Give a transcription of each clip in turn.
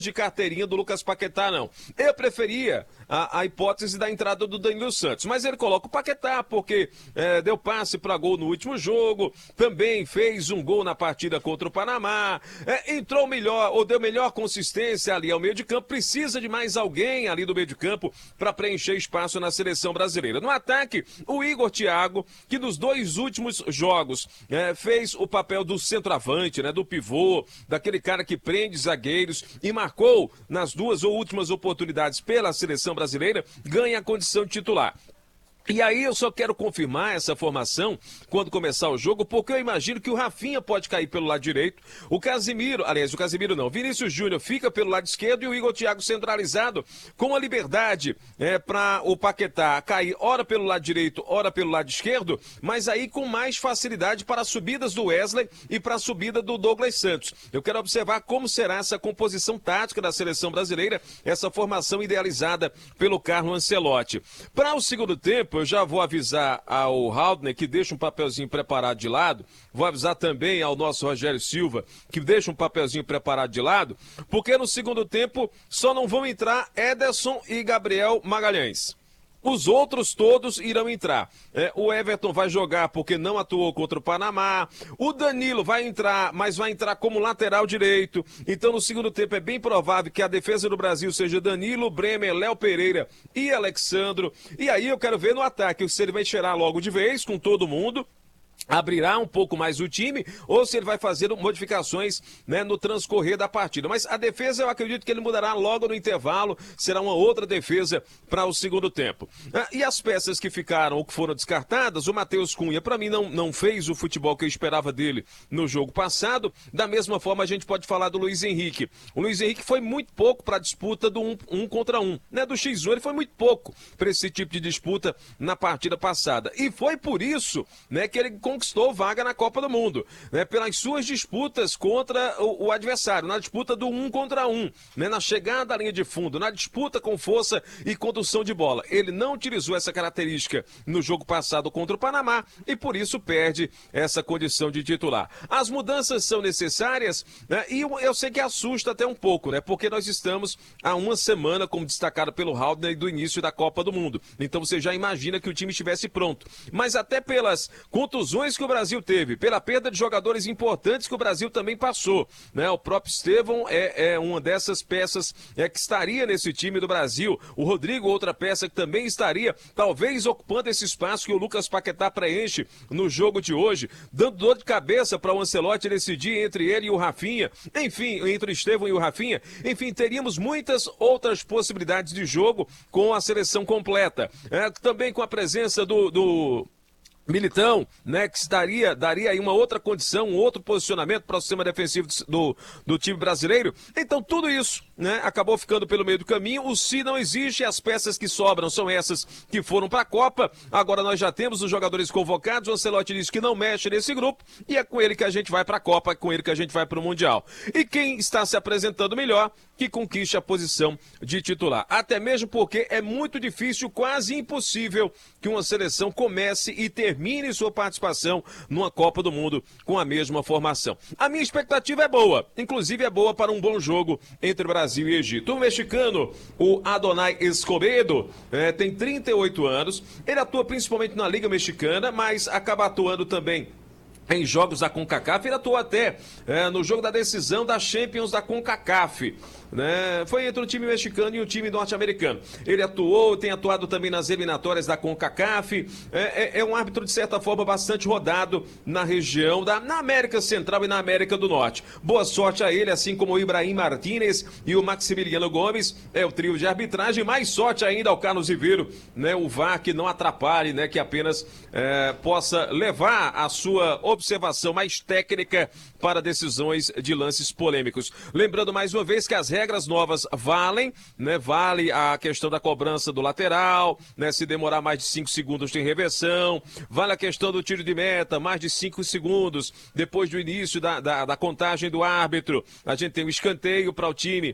de carteirinha do Lucas Paquetá, não. Eu preferia a hipótese da entrada do Danilo Santos, mas ele coloca o Paquetá porque deu passe para gol no último jogo, também fez um gol na partida contra o Panamá, entrou melhor, ou deu melhor consistência ali ao meio de campo, precisa de mais alguém ali do meio de campo para preencher espaço na seleção brasileira. No ataque, o Igor Thiago, que nos 2 últimos jogos fez o papel do centroavante, né, do pivô, daquele cara que prende zagueiros e marcou nas 2 últimas oportunidades pela seleção brasileira, ganha a condição de titular. E aí eu só quero confirmar essa formação quando começar o jogo, porque eu imagino que o Rafinha pode cair pelo lado direito, o Casemiro não, Vinícius Júnior fica pelo lado esquerdo e o Igor Thiago centralizado, com a liberdade para o Paquetá cair ora pelo lado direito, ora pelo lado esquerdo, mas aí com mais facilidade para as subidas do Wesley e para a subida do Douglas Santos. Eu quero observar como será essa composição tática da seleção brasileira, essa formação idealizada pelo Carlo Ancelotti. Para o segundo tempo, eu já vou avisar ao Haldner que deixa um papelzinho preparado de lado, vou avisar também ao nosso Rogério Silva que deixa um papelzinho preparado de lado, porque no segundo tempo só não vão entrar Ederson e Gabriel Magalhães. Os outros todos irão entrar. O Everton vai jogar porque não atuou contra o Panamá. O Danilo vai entrar, mas vai entrar como lateral direito. Então, no segundo tempo, é bem provável que a defesa do Brasil seja Danilo, Bremer, Léo Pereira e Alexandro. E aí eu quero ver no ataque se ele vai tirar logo de vez com todo mundo, abrirá um pouco mais o time, ou se ele vai fazer modificações, né, no transcorrer da partida. Mas a defesa eu acredito que ele mudará logo no intervalo, será uma outra defesa para o segundo tempo. E as peças que ficaram ou que foram descartadas, o Matheus Cunha, para mim, não fez o futebol que eu esperava dele no jogo passado. Da mesma forma, a gente pode falar do Luiz Henrique. O Luiz Henrique foi muito pouco para a disputa do 1 contra 1, né, do X1, ele foi muito pouco para esse tipo de disputa na partida passada. E foi por isso, né, que ele conquistou vaga na Copa do Mundo, né, pelas suas disputas contra o adversário, na disputa do 1 contra 1, né, na chegada à linha de fundo, na disputa com força e condução de bola. Ele não utilizou essa característica no jogo passado contra o Panamá e por isso perde essa condição de titular. As mudanças são necessárias, né, e eu sei que assusta até um pouco, né, porque nós estamos há uma semana, como destacado pelo Haldner, do início da Copa do Mundo. Então você já imagina que o time estivesse pronto. Mas até pelas contusões que o Brasil teve, pela perda de jogadores importantes que o Brasil também passou, né? O próprio Estevão é uma dessas peças que estaria nesse time do Brasil. O Rodrigo, outra peça que também estaria, talvez ocupando esse espaço que o Lucas Paquetá preenche no jogo de hoje, dando dor de cabeça para o Ancelotti decidir entre ele e o Rafinha, enfim, entre o Estevão e o Rafinha, enfim, teríamos muitas outras possibilidades de jogo com a seleção completa. Também com a presença do Militão, né, que daria aí uma outra condição, um outro posicionamento para o sistema defensivo do time brasileiro. Então tudo isso, né, acabou ficando pelo meio do caminho. O Se não existe, as peças que sobram são essas que foram para a Copa. Agora nós já temos os jogadores convocados, o Ancelotti disse que não mexe nesse grupo e é com ele que a gente vai para a Copa, é com ele que a gente vai para o Mundial. E quem está se apresentando melhor, que conquiste a posição de titular. Até mesmo porque é muito difícil, quase impossível, que uma seleção comece e termine sua participação numa Copa do Mundo com a mesma formação. A minha expectativa é boa, inclusive é boa para um bom jogo entre Brasil e Egito. O mexicano, o Adonai Escobedo, tem 38 anos, ele atua principalmente na Liga Mexicana, mas acaba atuando também em jogos da CONCACAF. Ele atuou até no jogo da decisão da Champions da CONCACAF, né? Foi entre o time mexicano e o time norte-americano. Ele tem atuado também nas eliminatórias da CONCACAF. É um árbitro, de certa forma, bastante rodado na região, na América Central e na América do Norte. Boa sorte a ele, assim como o Ibrahim Martínez e o Maximiliano Gomes, o trio de arbitragem. Mais sorte ainda ao Carlos Ribeiro, né? O VAR que não atrapalhe, né? Que apenas possa levar a sua observação mais técnica para decisões de lances polêmicos. Lembrando mais uma vez que as regras novas valem, né? Vale a questão da cobrança do lateral, né? Se demorar mais de 5 segundos tem reversão. Vale a questão do tiro de meta, mais de 5 segundos depois do início da contagem do árbitro. A gente tem um escanteio para o time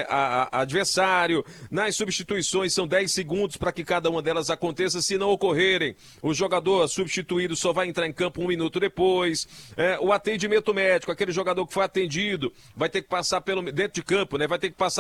adversário. Nas substituições são 10 segundos para que cada uma delas aconteça. Se não ocorrerem, o jogador substituído só vai entrar em campo 1 minuto depois. depois. O atendimento médico, aquele jogador que foi atendido, vai ter que passar dentro de campo, né? Vai ter que passar